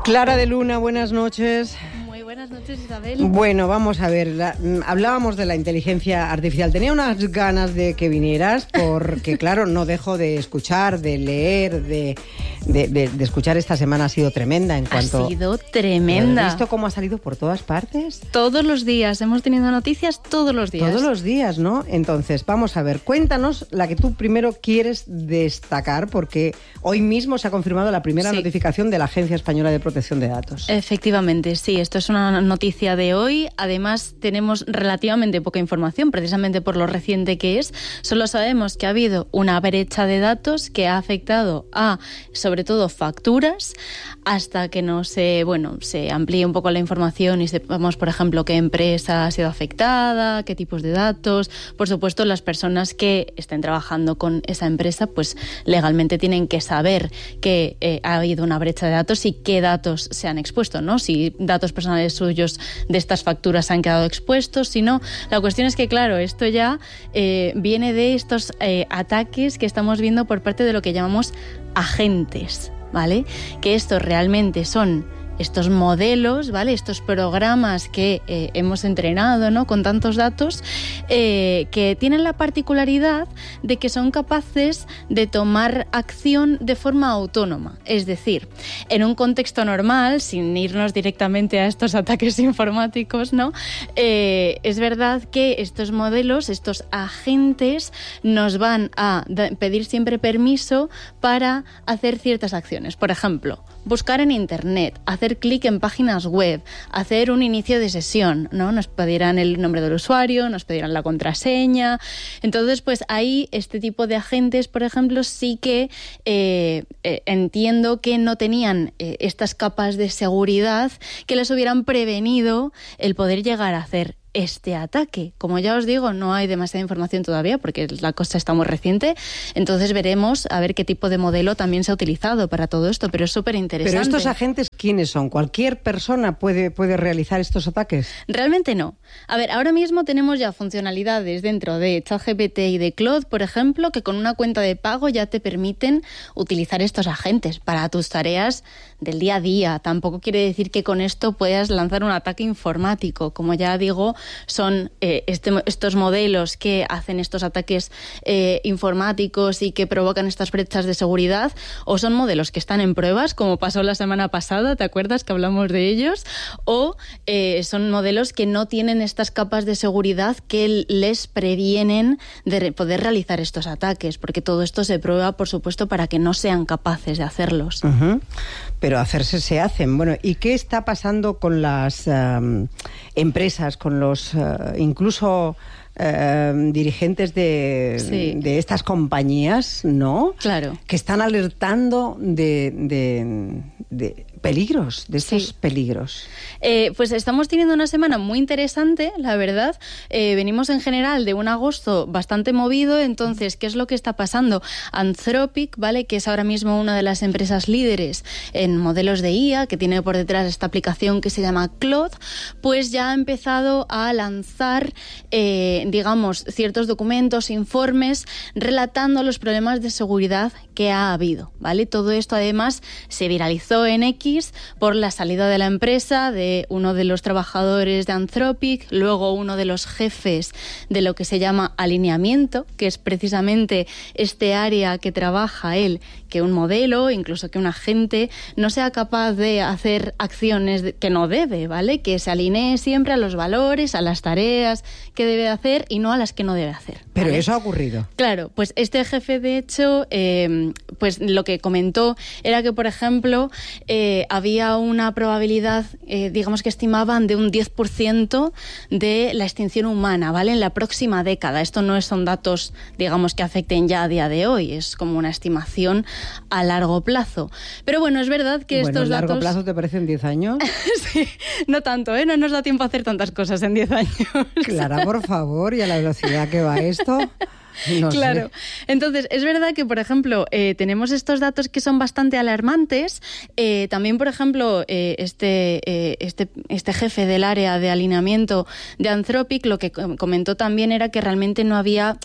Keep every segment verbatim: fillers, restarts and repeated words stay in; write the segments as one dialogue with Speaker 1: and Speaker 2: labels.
Speaker 1: Clara de Luna, buenas noches.
Speaker 2: Muy buenas noches, Isabel.
Speaker 1: Bueno, vamos a ver, la, hablábamos de la inteligencia artificial. Tenía unas ganas de que vinieras porque, claro, no dejo de escuchar, de leer, de, de, de, de escuchar. Esta semana ha sido tremenda en cuanto...
Speaker 2: Ha sido tremenda.
Speaker 1: ¿Has visto cómo ha salido por todas partes?
Speaker 2: Todos los días, hemos tenido noticias todos los días.
Speaker 1: Todos los días, ¿no? Entonces, vamos a ver, cuéntanos la que tú primero quieres destacar, porque hoy mismo se ha confirmado la primera
Speaker 2: sí.
Speaker 1: notificación de la Agencia Española de Protección de Datos.
Speaker 2: Efectivamente, sí, esto es una noticia de hoy. Además, tenemos relativamente poca información, precisamente por lo reciente que es. Solo sabemos que ha habido una brecha de datos que ha afectado a, sobre todo, facturas, hasta que no se, bueno, se amplíe un poco la información y sepamos, por ejemplo, qué empresa ha sido afectada, qué tipos de datos. Por supuesto, las personas que estén trabajando con esa empresa, pues legalmente tienen que saber que eh, ha habido una brecha de datos y qué datos se han expuesto, ¿no? Si datos personales suyos de estas facturas han quedado expuestos, si no. La cuestión es que, claro, esto ya eh, viene de estos eh, ataques que estamos viendo por parte de lo que llamamos agentes, ¿vale? Que estos realmente son estos modelos, ¿vale? Estos programas que eh, hemos entrenado, ¿no? Con tantos datos, eh, que tienen la particularidad de que son capaces de tomar acción de forma autónoma. Es decir, en un contexto normal, sin irnos directamente a estos ataques informáticos, ¿no? Eh, es verdad que estos modelos, estos agentes, nos van a pedir siempre permiso para hacer ciertas acciones. Por ejemplo, buscar en Internet, hacer clic en páginas web, hacer un inicio de sesión, ¿no? Nos pedirán el nombre del usuario, nos pedirán la contraseña. Entonces, pues ahí este tipo de agentes, por ejemplo, sí que eh, eh, entiendo que no tenían eh, estas capas de seguridad que les hubieran prevenido el poder llegar a hacer este ataque. Como ya os digo, no hay demasiada información todavía porque la cosa está muy reciente, entonces veremos a ver qué tipo de modelo también se ha utilizado para todo esto, pero es súper interesante.
Speaker 1: ¿Pero estos agentes quiénes son? ¿Cualquier persona puede, puede realizar estos ataques?
Speaker 2: Realmente no. A ver, ahora mismo tenemos ya funcionalidades dentro de ChatGPT y de Claude, por ejemplo, que con una cuenta de pago ya te permiten utilizar estos agentes para tus tareas del día a día. Tampoco quiere decir que con esto puedas lanzar un ataque informático. Como ya digo, son eh, este, estos modelos que hacen estos ataques eh, informáticos y que provocan estas brechas de seguridad, o son modelos que están en pruebas, como pasó la semana pasada, ¿te acuerdas que hablamos de ellos? O eh, son modelos que no tienen estas capas de seguridad que les previenen de re- poder realizar estos ataques, porque todo esto se prueba, por supuesto, para que no sean capaces de hacerlos.
Speaker 1: Uh-huh. Pero hacerse se hacen. Bueno, ¿y qué está pasando con las um, empresas, con los uh, incluso uh, dirigentes de, sí. de estas compañías, ¿no?
Speaker 2: Claro.
Speaker 1: Que están alertando de, de, de peligros, de estos sí. peligros.
Speaker 2: Eh, pues estamos teniendo una semana muy interesante, la verdad. Eh, venimos en general de un agosto bastante movido, entonces, ¿qué es lo que está pasando? Anthropic, ¿vale? Que es ahora mismo una de las empresas líderes en modelos de I A, que tiene por detrás esta aplicación que se llama Claude, pues ya ha empezado a lanzar, eh, digamos, ciertos documentos, informes, relatando los problemas de seguridad que ha habido, ¿vale? Todo esto, además, se viralizó en X por la salida de la empresa de uno de los trabajadores de Anthropic, luego uno de los jefes de lo que se llama alineamiento, que es precisamente este área que trabaja él, que un modelo, incluso que un agente, no sea capaz de hacer acciones que no debe, ¿vale? Que se alinee siempre a los valores, a las tareas que debe hacer y no a las que no debe hacer, ¿vale?
Speaker 1: Pero eso ha ocurrido.
Speaker 2: Claro, pues este jefe, de hecho, eh, pues lo que comentó era que, por ejemplo, eh, había una probabilidad, eh, digamos que estimaban, de un diez por ciento de la extinción humana, ¿vale? En la próxima década. Esto no son datos, digamos, que afecten ya a día de hoy, es como una estimación a largo plazo. Pero bueno, es verdad que
Speaker 1: bueno,
Speaker 2: estos
Speaker 1: datos... ¿a largo
Speaker 2: datos...
Speaker 1: plazo te parecen diez años?
Speaker 2: Sí, no tanto, ¿eh? No nos da tiempo a hacer tantas cosas en diez años.
Speaker 1: Clara, por favor, y a la velocidad que va esto... No
Speaker 2: claro.
Speaker 1: sé.
Speaker 2: Entonces, es verdad que, por ejemplo, eh, tenemos estos datos que son bastante alarmantes. Eh, también, por ejemplo, eh, este, eh, este, este jefe del área de alineamiento de Anthropic lo que comentó también era que realmente no había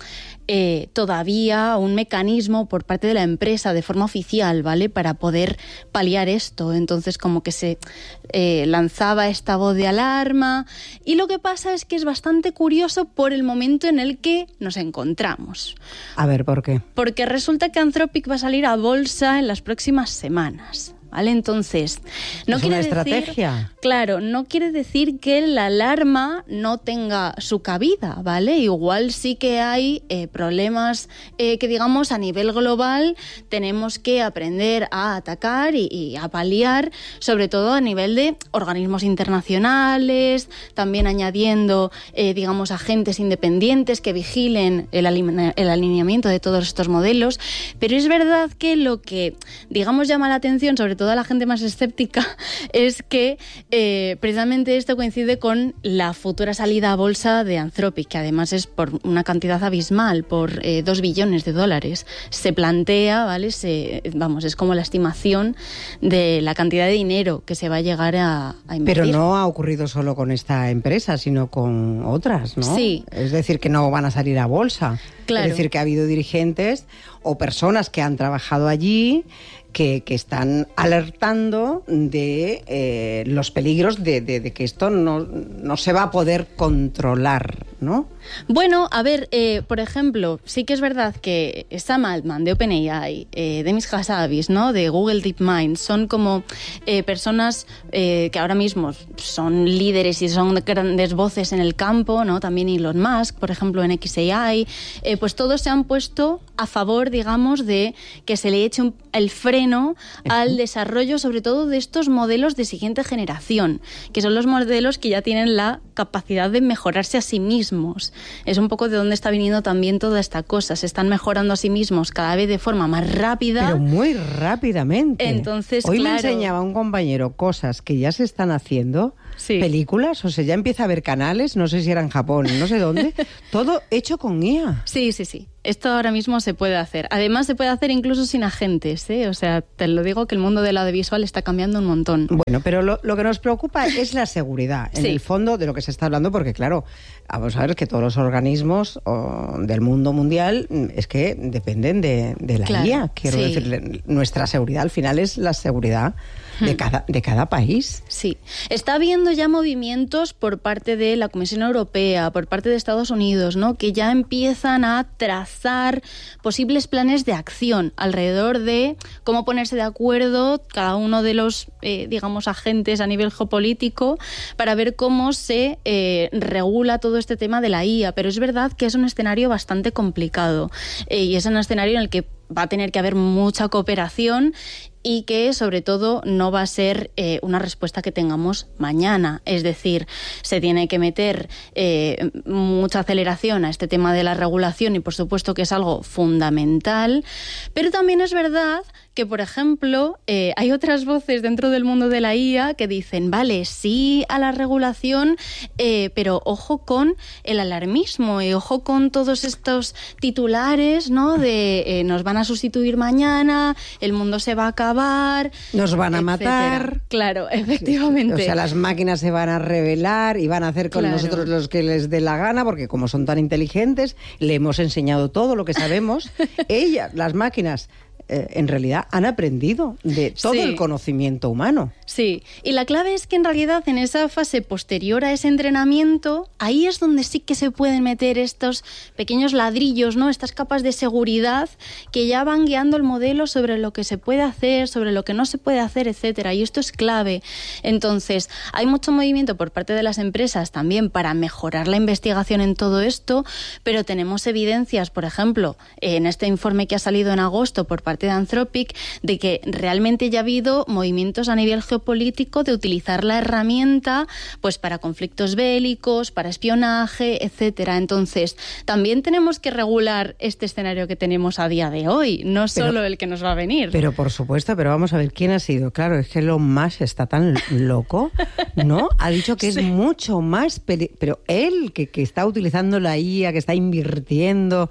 Speaker 2: eh, todavía un mecanismo por parte de la empresa de forma oficial, ¿vale?, para poder paliar esto. Entonces, como que se eh, lanzaba esta voz de alarma, y lo que pasa es que es bastante curioso por el momento en el que nos encontramos.
Speaker 1: A ver, ¿por qué?
Speaker 2: Porque resulta que Anthropic va a salir a bolsa en las próximas semanas. ¿Vale? Entonces, no
Speaker 1: ¿Es
Speaker 2: quiere
Speaker 1: una
Speaker 2: decir,
Speaker 1: estrategia?
Speaker 2: Claro, no quiere decir que la alarma no tenga su cabida, ¿vale? Igual sí que hay eh, problemas eh, que, digamos, a nivel global tenemos que aprender a atacar y, y a paliar, sobre todo a nivel de organismos internacionales, también añadiendo, eh, digamos, agentes independientes que vigilen el, aline- el alineamiento de todos estos modelos. Pero es verdad que lo que, digamos, llama la atención, sobre toda la gente más escéptica, es que eh, precisamente esto coincide con la futura salida a bolsa de Anthropic, que además es por una cantidad abismal, por eh, dos billones de dólares. Se plantea, ¿vale? Se, vamos, es como la estimación de la cantidad de dinero que se va a llegar a, a invertir.
Speaker 1: Pero no ha ocurrido solo con esta empresa, sino con otras, ¿no?
Speaker 2: Sí.
Speaker 1: Es decir, que no van a salir a bolsa.
Speaker 2: Claro.
Speaker 1: Es decir, que ha habido dirigentes o personas que han trabajado allí que, que están alertando de eh, los peligros de, de, de que esto no, no se va a poder controlar, ¿no?
Speaker 2: Bueno, a ver, eh, por ejemplo, sí que es verdad que Sam Altman de OpenAI, eh, Demis Hassabis, ¿no?, de Google DeepMind, son como eh, personas eh, que ahora mismo son líderes y son grandes voces en el campo, ¿no? También Elon Musk, por ejemplo, en X A I, eh, pues todos se han puesto a favor, digamos, de que se le eche un, el freno al desarrollo, sobre todo de estos modelos de siguiente generación, que son los modelos que ya tienen la capacidad de mejorarse a sí mismos. Es un poco de dónde está viniendo también toda esta cosa. Se están mejorando a sí mismos cada vez de forma más rápida.
Speaker 1: Pero muy rápidamente.
Speaker 2: Entonces,
Speaker 1: Hoy
Speaker 2: claro,
Speaker 1: me enseñaba un compañero cosas que ya se están haciendo,
Speaker 2: sí.
Speaker 1: películas, o sea, ya empieza a haber canales, no sé si era en Japón, no sé dónde, todo hecho con I A.
Speaker 2: Sí, sí, sí. Esto ahora mismo se puede hacer. Además, se puede hacer incluso sin agentes, ¿eh? O sea, te lo digo que el mundo del audiovisual está cambiando un montón.
Speaker 1: Bueno, pero lo, lo que nos preocupa es la seguridad, en
Speaker 2: sí.
Speaker 1: el fondo de lo que se está hablando, porque claro, vamos a ver que todos los organismos o, del mundo mundial es que dependen de, de la
Speaker 2: claro,
Speaker 1: I A. Quiero
Speaker 2: sí.
Speaker 1: decir, nuestra seguridad al final es la seguridad de cada, de cada país.
Speaker 2: Sí. Está habiendo ya movimientos por parte de la Comisión Europea, por parte de Estados Unidos, ¿no?, que ya empiezan a trazar posibles planes de acción alrededor de cómo ponerse de acuerdo cada uno de los, eh, digamos, agentes a nivel geopolítico para ver cómo se eh, regula todo este tema de la I A. Pero es verdad que es un escenario bastante complicado eh, y es un escenario en el que va a tener que haber mucha cooperación y que, sobre todo, no va a ser eh, una respuesta que tengamos mañana. Es decir, se tiene que meter eh, mucha aceleración a este tema de la regulación y, por supuesto, que es algo fundamental. Pero también es verdad que, por ejemplo, eh, hay otras voces dentro del mundo de la I A que dicen, vale, sí a la regulación, eh, pero ojo con el alarmismo y ojo con todos estos titulares, ¿no?, de eh, nos van a sustituir mañana, el mundo se va a acabar,
Speaker 1: nos van a
Speaker 2: etcétera.
Speaker 1: matar.
Speaker 2: Claro, efectivamente.
Speaker 1: O sea, las máquinas se van a rebelar y van a hacer con
Speaker 2: claro.
Speaker 1: nosotros los que les dé la gana, porque como son tan inteligentes, le hemos enseñado todo lo que sabemos. Ellas, las máquinas, eh, en realidad han aprendido de todo
Speaker 2: sí.
Speaker 1: el conocimiento humano.
Speaker 2: Sí, y la clave es que en realidad en esa fase posterior a ese entrenamiento, ahí es donde sí que se pueden meter estos pequeños ladrillos, ¿no?, estas capas de seguridad que ya van guiando el modelo sobre lo que se puede hacer, sobre lo que no se puede hacer, etcétera. Y esto es clave. Entonces, hay mucho movimiento por parte de las empresas también para mejorar la investigación en todo esto, pero tenemos evidencias, por ejemplo, en este informe que ha salido en agosto por parte de Anthropic, de que realmente ya ha habido movimientos a nivel geopolítico de utilizar la herramienta pues para conflictos bélicos, para espionaje, etcétera. Entonces, también tenemos que regular este escenario que tenemos a día de hoy, no
Speaker 1: pero,
Speaker 2: solo el que nos va a venir.
Speaker 1: Pero por supuesto, pero vamos a ver quién ha sido. Claro, es que Elon Musk está tan loco, ¿no? Ha dicho que sí. es mucho más peli- pero él que, que está utilizando la I A, que está invirtiendo,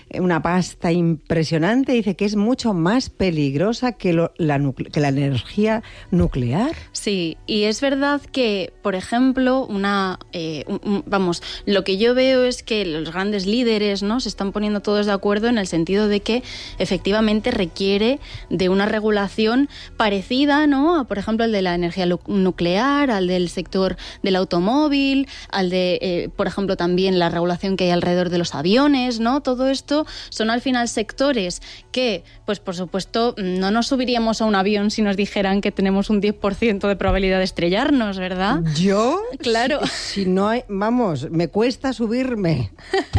Speaker 1: una pasta impresionante. Dice que es mucho más peligrosa que, lo, la, nucle- que la energía nuclear.
Speaker 2: Sí, y es verdad que, por ejemplo, una eh, un, un, vamos, lo que yo veo es que los grandes líderes, ¿no?, se están poniendo todos de acuerdo en el sentido de que efectivamente requiere de una regulación parecida, ¿no?, a, por ejemplo, al de la energía nuclear, al del sector del automóvil, al de, eh, por ejemplo, también la regulación que hay alrededor de los aviones, ¿no? Todo esto son al final sectores que, pues por supuesto, no nos subiríamos a un avión si nos dijeran que tenemos un diez por ciento de probabilidad de estrellarnos, ¿verdad?
Speaker 1: ¿Yo?
Speaker 2: Claro.
Speaker 1: Si, si no hay, vamos, me cuesta subirme.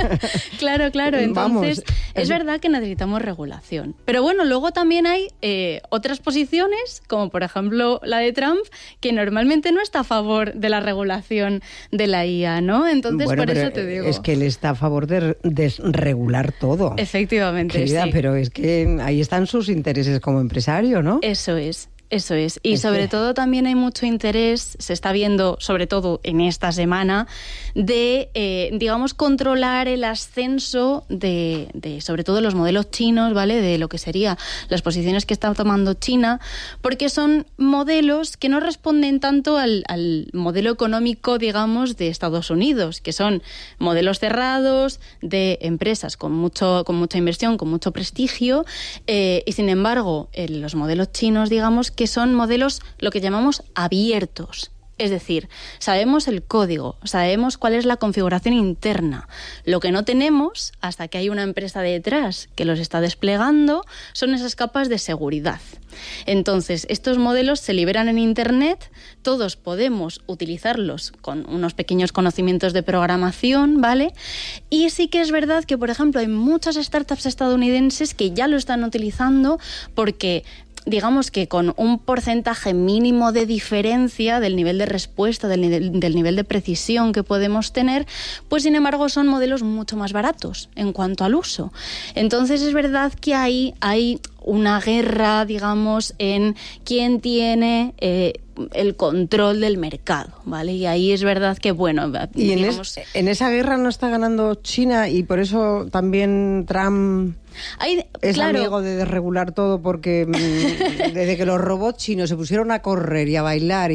Speaker 2: Claro, claro. Entonces,
Speaker 1: vamos,
Speaker 2: es verdad que necesitamos regulación. Pero bueno, luego también hay eh, otras posiciones, como por ejemplo la de Trump, que normalmente no está a favor de la regulación de la I A, ¿no? Entonces,
Speaker 1: bueno,
Speaker 2: por
Speaker 1: pero
Speaker 2: eso te digo.
Speaker 1: Es que él está a favor de desregular todo.
Speaker 2: Efectivamente,
Speaker 1: querida,
Speaker 2: sí.
Speaker 1: Pero es que ahí están sus intereses como empresario, ¿no?
Speaker 2: Eso es. Eso es. Y
Speaker 1: es
Speaker 2: sobre
Speaker 1: que...
Speaker 2: todo también hay mucho interés, se está viendo sobre todo en esta semana, de, eh, digamos, controlar el ascenso de, de, sobre todo los modelos chinos, ¿vale? De lo que sería las posiciones que está tomando China, porque son modelos que no responden tanto al, al modelo económico, digamos, de Estados Unidos, que son modelos cerrados de empresas con mucho, con mucha inversión, con mucho prestigio, eh, y sin embargo, eh, los modelos chinos, digamos, que son modelos lo que llamamos abiertos. Es decir, sabemos el código, sabemos cuál es la configuración interna. Lo que no tenemos, hasta que hay una empresa detrás que los está desplegando, son esas capas de seguridad. Entonces, estos modelos se liberan en Internet, todos podemos utilizarlos con unos pequeños conocimientos de programación, ¿vale? Y sí que es verdad que, por ejemplo, hay muchas startups estadounidenses que ya lo están utilizando porque... digamos que con un porcentaje mínimo de diferencia del nivel de respuesta, del nivel, del nivel de precisión que podemos tener, pues sin embargo son modelos mucho más baratos en cuanto al uso. Entonces es verdad que ahí hay una guerra, digamos, en quién tiene eh, el control del mercado, ¿vale? Y ahí es verdad que, bueno,
Speaker 1: y
Speaker 2: digamos...
Speaker 1: en, es, en esa guerra no está ganando China y por eso también Trump...
Speaker 2: Hay,
Speaker 1: es
Speaker 2: claro.
Speaker 1: amigo de desregular todo porque desde que los robots chinos se pusieron a correr y a bailar